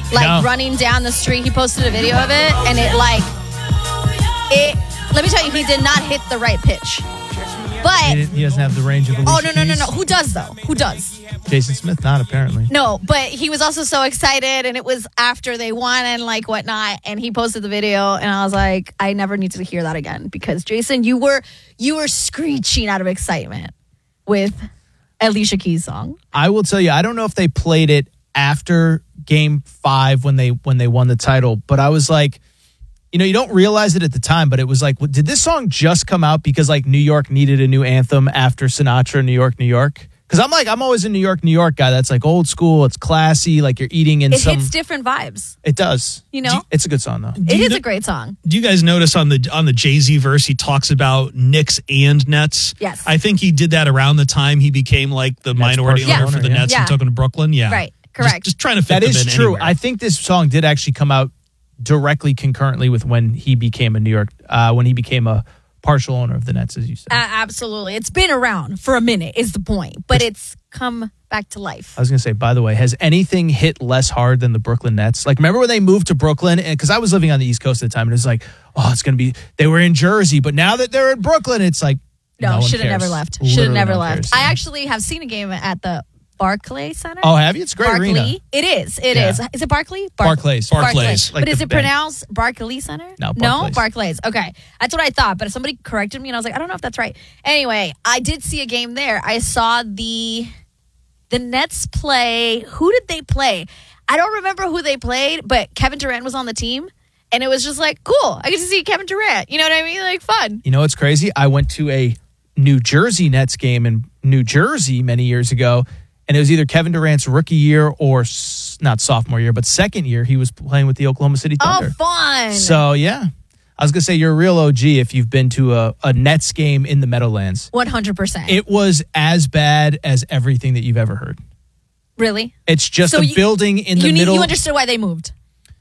like running down the street. He posted a video of it, and let me tell you, he did not hit the right pitch. But he doesn't have the range of Alicia no. Keys. Who does, though? Who does? Jason Smith, not apparently. No, but he was also so excited, and it was after they won and like whatnot, and he posted the video, and I was like, I never need to hear that again, because Jason, you were screeching out of excitement with Alicia Keys' song. I will tell you, I don't know if they played it after Game 5 when they won the title, but I was like, you don't realize it at the time, but it was like, did this song just come out because like New York needed a new anthem after Sinatra, New York, New York? Because I'm always a New York guy. That's like old school. It's classy. Like you're eating in some. It hits different vibes. It does. It's a good song though. It is a great song. Do you guys notice on the Jay-Z verse he talks about Knicks and Nets? Yes. I think he did that around the time he became like the minority owner for the Nets and took him to Brooklyn. Yeah. Right. Correct. Just trying to fit that them is in true. anywhere. I think this song did actually come out directly concurrently with when he became a partial owner of the Nets, as you said. Absolutely. It's been around for a minute is the point, but it's come back to life. I was going to say, by the way, has anything hit less hard than the Brooklyn Nets? Like, remember when they moved to Brooklyn? Because I was living on the East Coast at the time, and it was like, it's going to be, they were in Jersey, but now that they're in Brooklyn, it's like, no should have never left. Should have never left. I actually have seen a game at the Barclays Center. Oh, have you? It's a great Barclay. arena. It is. It is. Is it Barclay? Barclays. Like but is it pronounced Barclays Center? No, Barclays. No, Barclays. Okay. That's what I thought, but somebody corrected me and I was like, I don't know if that's right. Anyway, I did see a game there. I saw the Nets play. Who did they play? I don't remember who they played, but Kevin Durant was on the team. And it was just like, cool. I get to see Kevin Durant. You know what I mean? Like, fun. You know what's crazy? I went to a New Jersey Nets game in New Jersey many years ago. And it was either Kevin Durant's rookie year or not sophomore year, but second year he was playing with the Oklahoma City Thunder. Oh, fun. So, yeah. I was going to say you're a real OG if you've been to a Nets game in the Meadowlands. 100%. It was as bad as everything that you've ever heard. Really? It's just a building in the middle. You understood why they moved?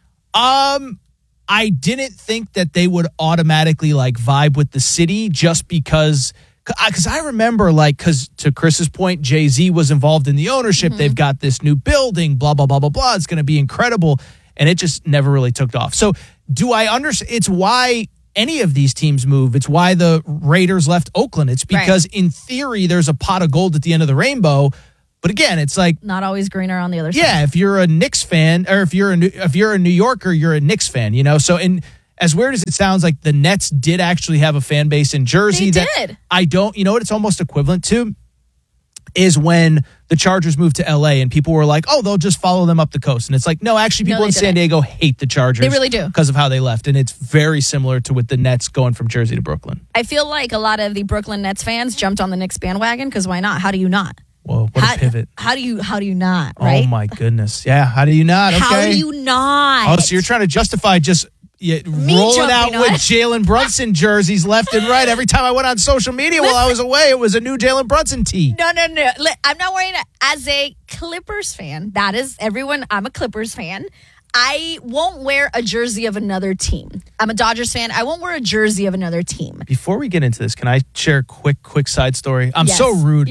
I didn't think that they would automatically like vibe with the city just because I remember because to Chris's point, Jay-Z was involved in the ownership. Mm-hmm. They've got this new building, blah, blah, blah, blah, blah. It's going to be incredible. And it just never really took off. So do I understand? It's why any of these teams move. It's why the Raiders left Oakland. It's because in theory, there's a pot of gold at the end of the rainbow. But again, it's like not always greener on the other side. Yeah, if you're a Knicks fan or if you're a New Yorker, you're a Knicks fan, So as weird as it sounds, like the Nets did actually have a fan base in Jersey. They did. I don't, what it's almost equivalent to is when the Chargers moved to LA and people were like, oh, they'll just follow them up the coast. And it's like, no, actually people in San Diego hate the Chargers. They really do. Because of how they left. And it's very similar to with the Nets going from Jersey to Brooklyn. I feel like a lot of the Brooklyn Nets fans jumped on the Knicks bandwagon because why not? How do you not? Whoa, what a pivot. How do you not, right? Oh my goodness. Yeah, how do you not? Okay. How do you not? Oh, so you're trying to justify just rolling out with Jalen Brunson jerseys left and right. Every time I went on social media while I was away, it was a new Jalen Brunson tee. No. I'm not wearing it as a Clippers fan. That is everyone. I'm a Clippers fan. I won't wear a jersey of another team. I'm a Dodgers fan. I won't wear a jersey of another team. Before we get into this, can I share a quick side story? I'm so rude.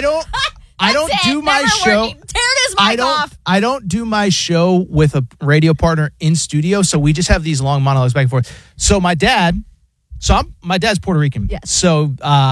I don't do my show. Tear this mic off. I don't do my show with a radio partner in studio, so we just have these long monologues back and forth. So my dad's Puerto Rican. Yes. So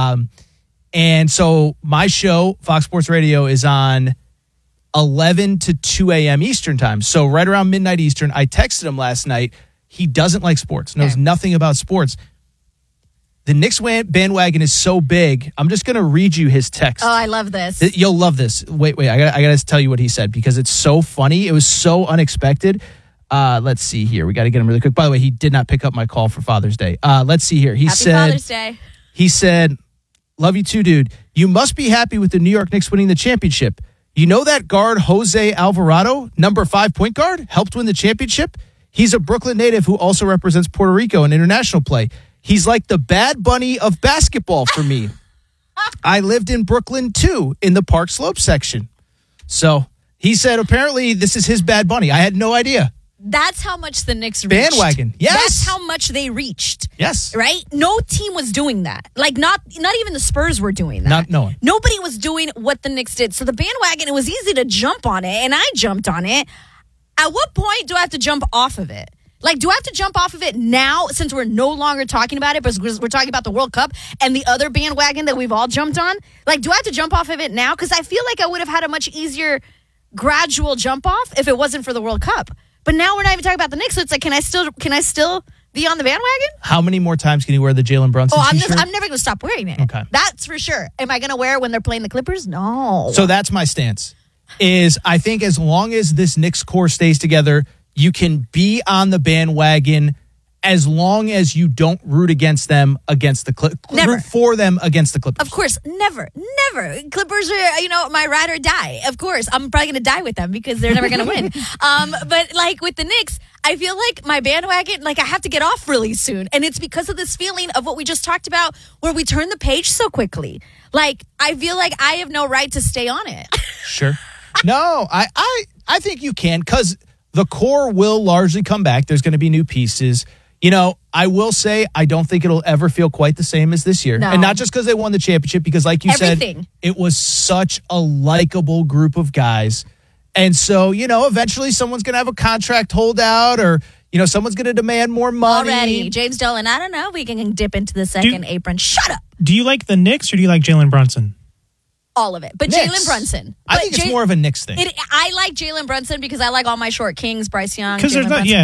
and so my show, Fox Sports Radio, is on 11 to 2 a.m. Eastern time. So right around midnight Eastern, I texted him last night. He doesn't like sports, knows nothing about sports. The Knicks bandwagon is so big. I'm just going to read you his text. Oh, I love this. You'll love this. Wait. I got to tell you what he said because it's so funny. It was so unexpected. Let's see here. We got to get him really quick. By the way, he did not pick up my call for Father's Day. Let's see here. Happy Father's Day. He said, love you too, dude. You must be happy with the New York Knicks winning the championship. You know that guard Jose Alvarado, number 5 point guard, helped win the championship? He's a Brooklyn native who also represents Puerto Rico in international play. He's like the Bad Bunny of basketball for me. I lived in Brooklyn, too, in the Park Slope section. So he said apparently this is his Bad Bunny. I had no idea. That's how much the Knicks reached. Bandwagon. Yes. That's how much they reached. Yes. Right? No team was doing that. Like, not even the Spurs were doing that. No one. Nobody was doing what the Knicks did. So the bandwagon, it was easy to jump on it, and I jumped on it. At what point do I have to jump off of it? Like, do I have to jump off of it now since we're no longer talking about it, but we're talking about the World Cup and the other bandwagon that we've all jumped on? Like, do I have to jump off of it now? Because I feel like I would have had a much easier gradual jump off if it wasn't for the World Cup. But now we're not even talking about the Knicks. So it's like, can I still be on the bandwagon? How many more times can you wear the Jalen Brunson t-shirt? I'm never going to stop wearing it. Okay. That's for sure. Am I going to wear it when they're playing the Clippers? No. So that's my stance. Is I think as long as this Knicks core stays together, you can be on the bandwagon as long as you don't root against them against the Clippers. Root for them against the Clippers. Of course, never. Clippers are, my ride or die. Of course, I'm probably going to die with them because they're never going to win. But like with the Knicks, I feel like my bandwagon, like I have to get off really soon. And it's because of this feeling of what we just talked about where we turn the page so quickly. Like, I feel like I have no right to stay on it. Sure. No, I think you can because the core will largely come back. There's going to be new pieces. I will say I don't think it'll ever feel quite the same as this year. No. And not just because they won the championship, because like you said, it was such a likable group of guys. And so, eventually someone's going to have a contract holdout or, someone's going to demand more money. Already. James Dolan, I don't know if we can dip into the second apron. Shut up. Do you like the Knicks or do you like Jalen Brunson? All of it. But Jalen Brunson. I think it's more of a Knicks thing. I like Jalen Brunson because I like all my short kings, Bryce Young. Because the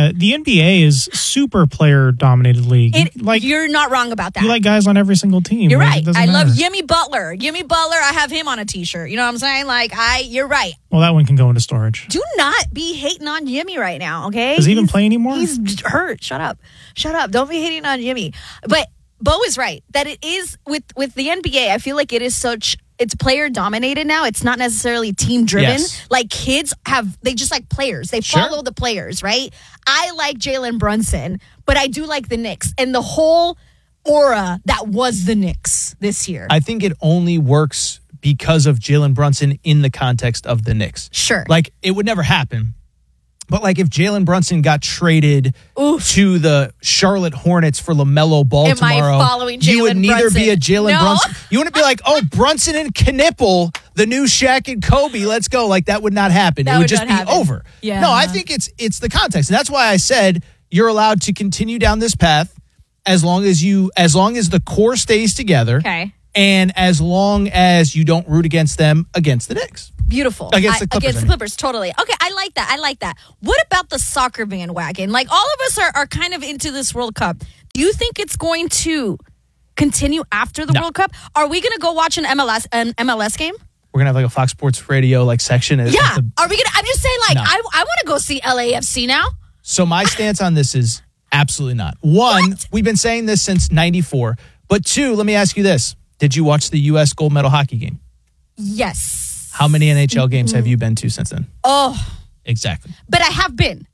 NBA is super player-dominated league. You're not wrong about that. You like guys on every single team. You're right. I love Jimmy Butler. I have him on a T-shirt. You know what I'm saying? You're right. Well, that one can go into storage. Do not be hating on Jimmy right now, okay? Does he even play anymore? He's hurt. Shut up. Don't be hating on Jimmy. But Bo is right that it is with the NBA. I feel like it is it's player dominated now. It's not necessarily team driven. Yes. Like kids they just like players. They follow the players, right? I like Jalen Brunson, but I do like the Knicks and the whole aura that was the Knicks this year. I think it only works because of Jalen Brunson in the context of the Knicks. Sure. Like it would never happen. But like if Jalen Brunson got traded to the Charlotte Hornets for LaMelo Ball tomorrow, you would neither be a Jalen Brunson. You wouldn't be like, Brunson and Knipple, the new Shaq and Kobe, let's go. Like that would not happen. It would just be over. Yeah. No, I think it's the context. And that's why I said you're allowed to continue down this path as long as the core stays together. Okay. And as long as you don't root against them against the Knicks. Beautiful. Against the Clippers, totally. Okay, I like that. What about the soccer bandwagon? Like, all of us are kind of into this World Cup. Do you think it's going to continue after the World Cup? Are we going to go watch an MLS game? We're going to have like a Fox Sports Radio section. Are we going to? I'm just saying, I want to go see LAFC now. So my stance on this is absolutely not. One, we've been saying this since 94. But two, let me ask you this. Did you watch the U.S. gold medal hockey game? Yes. How many NHL games have you been to since then? Oh. Exactly. But I have been.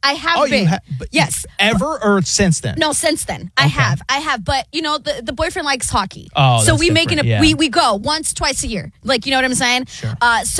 Yes. Ever or since then? No, since then. Okay. I have. But, the boyfriend likes hockey. Oh, so we we go once, twice a year. Like, you know what I'm saying? Sure.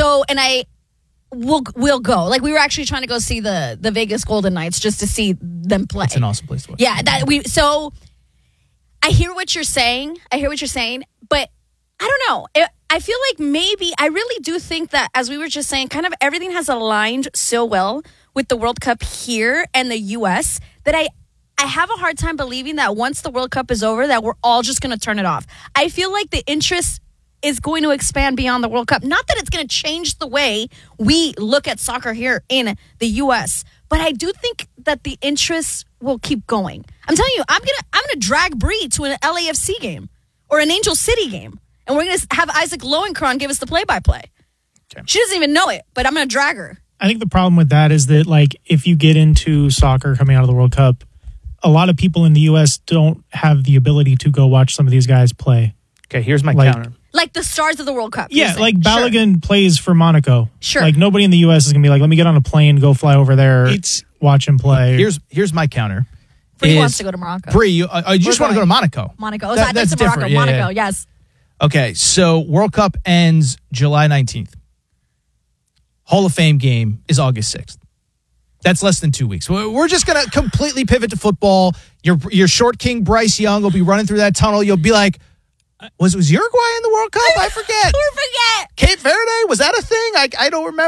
We'll go. Like, we were actually trying to go see the Vegas Golden Knights just to see them play. It's an awesome place to watch. Yeah. So I hear what you're saying. But I don't know. I feel like maybe, I really do think that, as we were just saying, kind of everything has aligned so well with the World Cup here and the U.S. that I have a hard time believing that once the World Cup is over, that we're all just going to turn it off. I feel like the interest is going to expand beyond the World Cup. Not that it's going to change the way we look at soccer here in the U.S., but I do think that the interest will keep going. I'm telling you, I'm gonna drag Bree to an LAFC game or an Angel City game. And we're going to have Isaac Lowenkron give us the play-by-play. Okay. She doesn't even know it, but I'm going to drag her. I think the problem with that is that, if you get into soccer coming out of the World Cup, a lot of people in the U.S. don't have the ability to go watch some of these guys play. Okay, here's my counter. Like the stars of the World Cup. Yeah, like Balogun plays for Monaco. Sure. Like, nobody in the U.S. is going to be like, let me get on a plane, go fly over there, watch him play. Here's my counter. Bree wants to go to Morocco. Bree, you just want to go to Monaco. Monaco. That's different. Monaco, yeah. Yes. Okay, so World Cup ends July 19th. Hall of Fame game is August 6th. That's less than 2 weeks. We're just going to completely pivot to football. Your short king, Bryce Young, will be running through that tunnel. You'll be like, was Uruguay in the World Cup? I forget. Cape Verde? Was that a thing? I don't remember.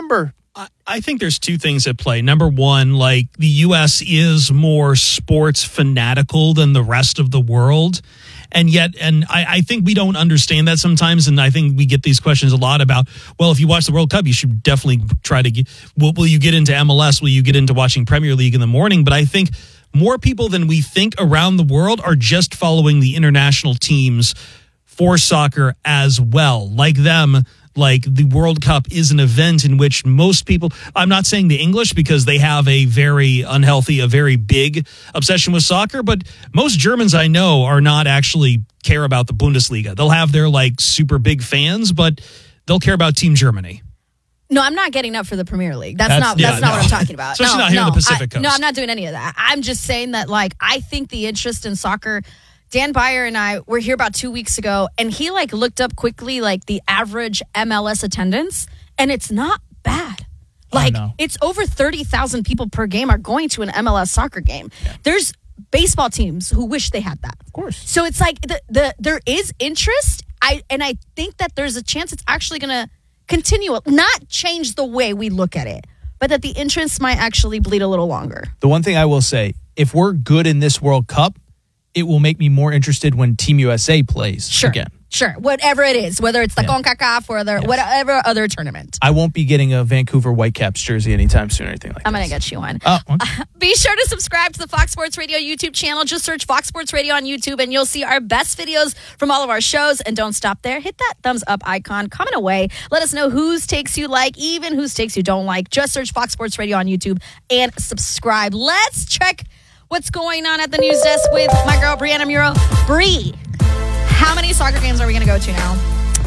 I think there's two things at play. Number one, like the U.S. is more sports fanatical than the rest of the world. And I think we don't understand that sometimes. And I think we get these questions a lot about, well, if you watch the World Cup, you should definitely try to get, will you get into MLS? Will you get into watching Premier League in the morning? But I think more people than we think around the world are just following the international teams for soccer as well. Like them, like the World Cup is an event in which most people, I'm not saying the English because they have a very unhealthy, a very big obsession with soccer, but most Germans I know are not actually care about the Bundesliga. They'll have their like super big fans, but they'll care about Team Germany. No, I'm not getting up for the Premier League. That's not what I'm talking about. Especially not here in the Pacific Coast. No, I'm not doing any of that. I'm just saying that, like, I think the interest in soccer, Dan Beyer and I were here about 2 weeks ago, and he, like, looked up quickly, like, the average MLS attendance, and it's not bad. Like, it's over 30,000 people per game are going to an MLS soccer game. Yeah. There's baseball teams who wish they had that. Of course. So it's like there is interest, and I think that there's a chance it's actually going to continue, not change the way we look at it, but that the interest might actually bleed a little longer. The one thing I will say, if we're good in this World Cup, it will make me more interested when Team USA plays again. Sure, whatever it is, whether it's the CONCACAF or whatever other tournament. I won't be getting a Vancouver Whitecaps jersey anytime soon or anything like that. I'm going to get you one. Oh, okay. Be sure to subscribe to the Fox Sports Radio YouTube channel. Just search Fox Sports Radio on YouTube and you'll see our best videos from all of our shows. And don't stop there. Hit that thumbs up icon. Comment away. Let us know whose takes you like, even whose takes you don't like. Just search Fox Sports Radio on YouTube and subscribe. Let's check what's going on at the news desk with my girl, Brianna Muro. Bree, how many soccer games are we going to go to now?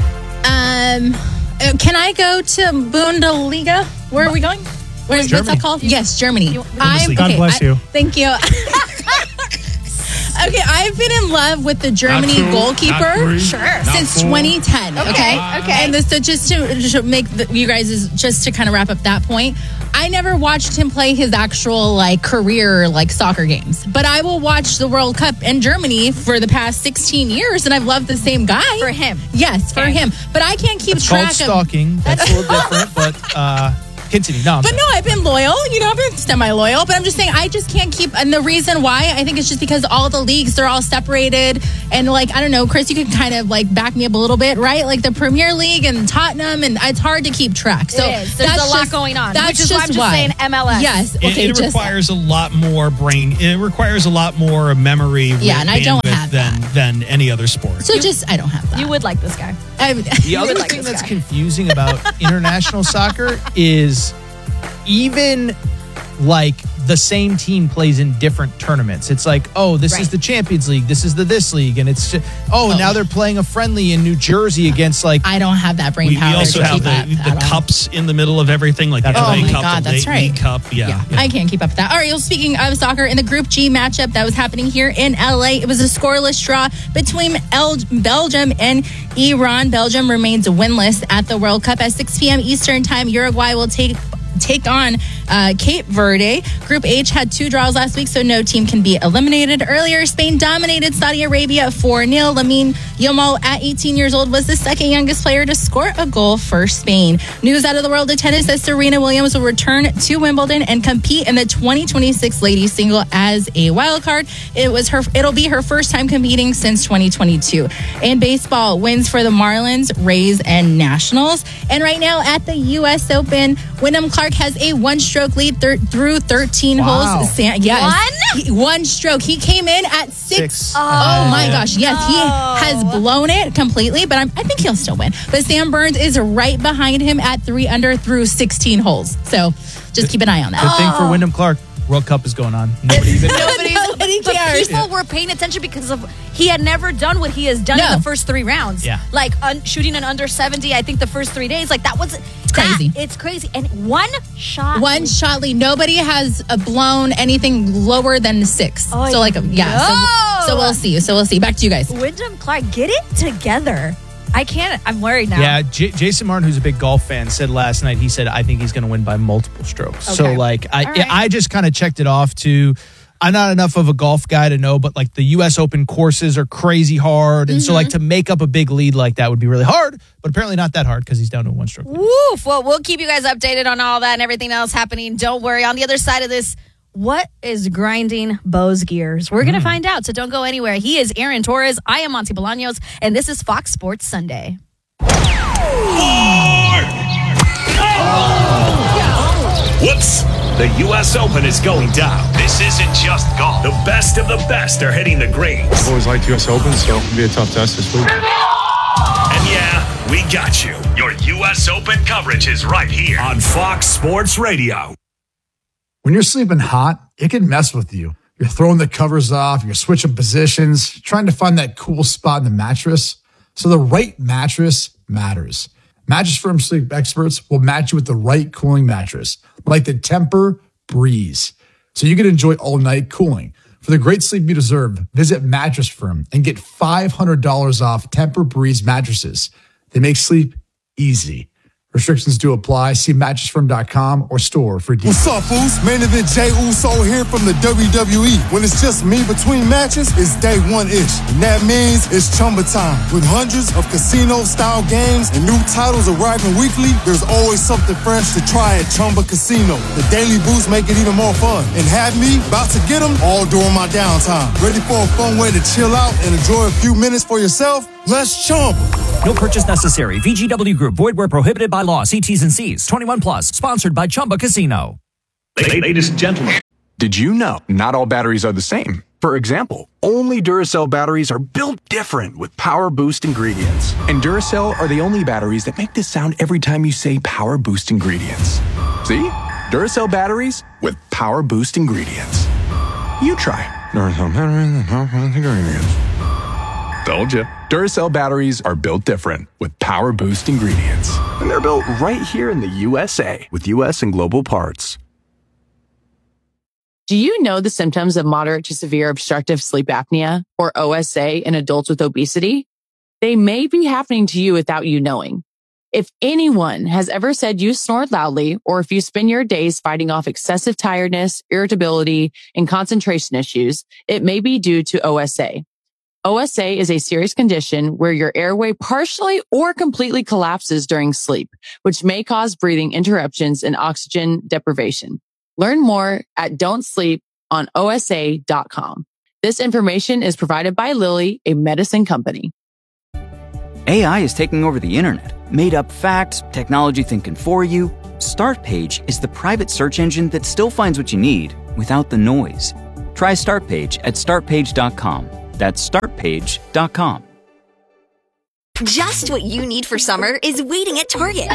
Can I go to Bundesliga? Where are we going? What's that called? Yes, Germany. God bless you. Thank you. Okay, I've been in love with the Germany goalkeeper since 2010. Okay. And so just to make you guys, just to kind of wrap up that point, I never watched him play his actual like career like soccer games, but I will watch the World Cup in Germany for the past 16 years, and I've loved the same guy. For him. Yes, for him. But I can't keep track of stalking. That's a little different, but continue. No, I've been loyal. I've been semi-loyal, but I'm just saying I just can't keep. And the reason why I think it's just because all the leagues, they're all separated. And like, I don't know, Chris, you can kind of like back me up a little bit, right? Like the Premier League and Tottenham, and it's hard to keep track. So there's a lot going on. That's which is why I'm just saying MLS. Yes. Okay, it requires a lot more brain. It requires a lot more memory. Yeah, and I don't have than any other sport. So I don't have that. You would like this guy. The other thing that's confusing about international soccer is even like the same team plays in different tournaments. It's like, oh, this is the Champions League, this is this league, and it's just, now they're playing a friendly in New Jersey against like. I don't have that brain power. We also have the cups in the middle of everything, like the FA Cup, the League Cup. Yeah. I can't keep up with that. All right, well, speaking of soccer, in the Group G matchup that was happening here in LA, it was a scoreless draw between Belgium and Iran. Belgium remains winless at the World Cup. At 6 p.m. Eastern Time, Uruguay will take on Cape Verde. Group H had 2 draws last week, so no team can be eliminated. Earlier, Spain dominated Saudi Arabia 4-0. Lamine Yamal, at 18 years old, was the second youngest player to score a goal for Spain. News out of the world of tennis that Serena Williams will return to Wimbledon and compete in the 2026 ladies single as a wild card. It'll be her first time competing since 2022. In baseball, wins for the Marlins, Rays, and Nationals. And right now at the U.S. Open, Wyndham Clark has a 1-stroke lead through 13 holes. One stroke. He came in at 6. Oh my gosh. Yes, he has blown it completely, but I think he'll still win. But Sam Burns is right behind him at 3 under through 16 holes. So just keep an eye on that. Good thing for Wyndham Clark. World Cup is going on. Nobody cares. People were paying attention because of he had never done what he has done in the first 3 rounds. Yeah. Like shooting an under 70, I think the first 3 days. Like that was crazy. It's crazy. And one shot lead. Nobody has blown anything lower than 6. So like, So we'll see. Back to you guys. Wyndham Clark, get it together. I can't. I'm worried now. Yeah, Jason Martin, who's a big golf fan, said last night, he said, I think he's going to win by multiple strokes. Okay. So, like, I just kind of checked it off to, I'm not enough of a golf guy to know, but like the U.S. Open courses are crazy hard. And so like to make up a big lead like that would be really hard, but apparently not that hard because he's down to 1 stroke. Woof. Well, we'll keep you guys updated on all that and everything else happening. Don't worry. On the other side of this, what is grinding Bo's gears? We're going to find out, so don't go anywhere. He is Aaron Torres. I am Monty Bolaños, and this is Fox Sports Sunday. Whoops! The U.S. Open is going down. This isn't just golf. The best of the best are hitting the greens. I've always liked U.S. Open, so it'll be a tough test this week. And yeah, we got you. Your U.S. Open coverage is right here on Fox Sports Radio. When you're sleeping hot, it can mess with you. You're throwing the covers off, you're switching positions, trying to find that cool spot in the mattress. So the right mattress matters. Mattress Firm sleep experts will match you with the right cooling mattress, like the Tempur-Breeze, so you can enjoy all-night cooling. For the great sleep you deserve, visit Mattress Firm and get $500 off Tempur-Breeze mattresses. They make sleep easy. Restrictions do apply. See mattressfirm.com or store for details. What's up, fools? Main event Jey Uso here from the WWE. When it's just me between matches, it's day one-ish. And that means it's Chumba time. With hundreds of casino-style games and new titles arriving weekly, there's always something fresh to try at Chumba Casino. The daily boosts make it even more fun. And have me about to get them all during my downtime. Ready for a fun way to chill out and enjoy a few minutes for yourself? Let's Chumba. No purchase necessary. VGW Group. Void where prohibited by law. See T's and C's. 21 plus. Sponsored by Chumba Casino. Ladies and gentlemen. Did you know not all batteries are the same? For example, only Duracell batteries are built different with Power Boost ingredients. And Duracell are the only batteries that make this sound every time you say Power Boost ingredients. See? Duracell batteries with Power Boost ingredients. You try. Duracell batteries with Power Boost ingredients. Told you. Duracell batteries are built different with Power Boost ingredients. And they're built right here in the USA with US and global parts. Do you know the symptoms of moderate to severe obstructive sleep apnea, or OSA, in adults with obesity? They may be happening to you without you knowing. If anyone has ever said you snore loudly, or if you spend your days fighting off excessive tiredness, irritability, and concentration issues, it may be due to OSA. OSA is a serious condition where your airway partially or completely collapses during sleep, which may cause breathing interruptions and oxygen deprivation. Learn more at don'tsleeponosa.com. This information is provided by Lilly, a medicine company. AI is taking over the internet. Made up facts, technology thinking for you. Startpage is the private search engine that still finds what you need without the noise. Try Startpage at startpage.com. That's startpage.com. Just what you need for summer is waiting at Target.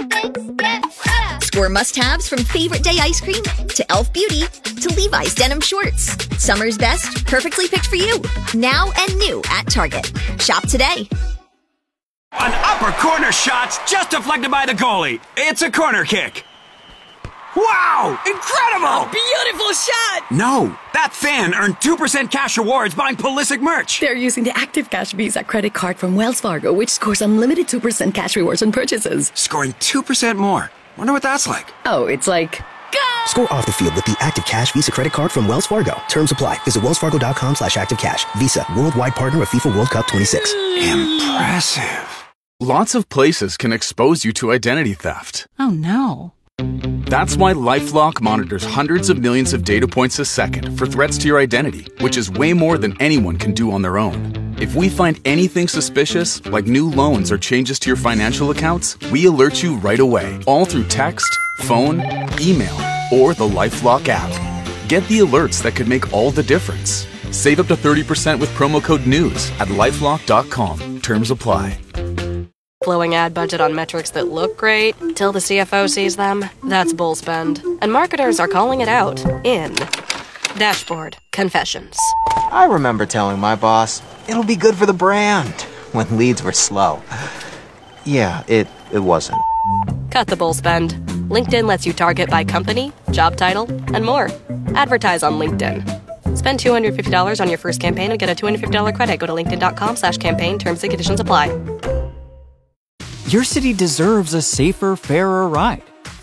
Score must-haves from favorite day ice cream to Elf Beauty to Levi's denim shorts. Summer's best, perfectly picked for you. Now and new at Target. Shop today. An upper corner shot's just deflected by the goalie. It's a corner kick. Wow! Incredible! Beautiful shot! No, that fan earned 2% cash rewards buying Pulisic merch. They're using the Active Cash Visa credit card from Wells Fargo, which scores unlimited 2% cash rewards on purchases. Scoring 2% more. Wonder what that's like. Oh, it's like... Go! Score off the field with the Active Cash Visa credit card from Wells Fargo. Terms apply. Visit wellsfargo.com/activecash. Visa, worldwide partner of FIFA World Cup 26. Impressive. Lots of places can expose you to identity theft. Oh, no. That's why LifeLock monitors hundreds of millions of data points a second for threats to your identity, which is way more than anyone can do on their own. If we find anything suspicious, like new loans or changes to your financial accounts, we alert you right away, all through text, phone, email, or the LifeLock app. Get the alerts that could make all the difference. Save up to 30% with promo code NEWS at LifeLock.com. Terms apply. Blowing ad budget on metrics that look great till the CFO sees them, that's bull spend. And marketers are calling it out in Dashboard Confessions. I remember telling my boss, it'll be good for the brand, when leads were slow. Yeah, it wasn't. Cut the bull spend. LinkedIn lets you target by company, job title, and more. Advertise on LinkedIn. Spend $250 on your first campaign and get a $250 credit. Go to linkedin.com/campaign. Terms and conditions apply. Your city deserves a safer, fairer ride.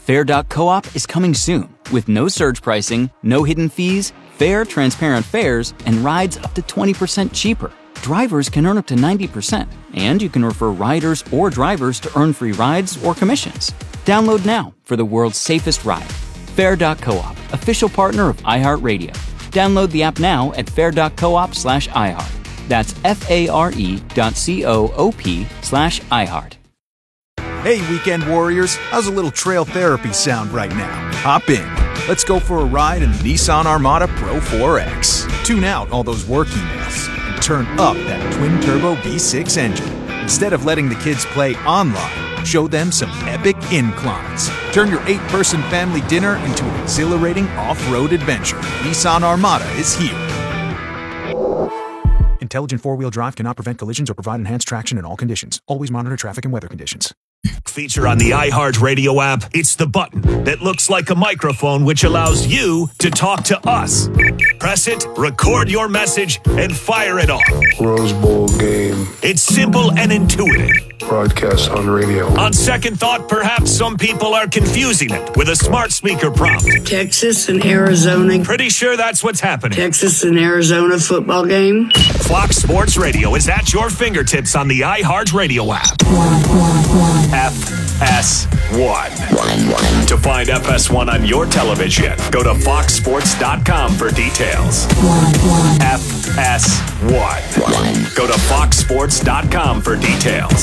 Fair.coop is coming soon with no surge pricing, no hidden fees, fair, transparent fares, and rides up to 20% cheaper. Drivers can earn up to 90%, and you can refer riders or drivers to earn free rides or commissions. Download now for the world's safest ride. Fair.coop, official partner of iHeartRadio. Download the app now at fair.coop/iHeart. That's FARE.coop/iHeart. Hey, weekend warriors, how's a little trail therapy sound right now? Hop in. Let's go for a ride in the Nissan Armada Pro 4X. Tune out all those work emails and turn up that twin-turbo V6 engine. Instead of letting the kids play online, show them some epic inclines. Turn your 8-person family dinner into an exhilarating off-road adventure. Nissan Armada is here. Intelligent four-wheel drive cannot prevent collisions or provide enhanced traction in all conditions. Always monitor traffic and weather conditions. Feature on the iHeartRadio app, it's the button that looks like a microphone which allows you to talk to us. Press it, record your message, and fire it off. Rose Bowl game. It's simple and intuitive. Broadcast on radio. On second thought, perhaps some people are confusing it with a smart speaker prompt. Texas and Arizona. Pretty sure that's what's happening. Texas and Arizona football game. Fox Sports Radio is at your fingertips on the iHeartRadio app. FS1. To find FS1 on your television, go to foxsports.com for details. FS1. Go to foxsports.com for details.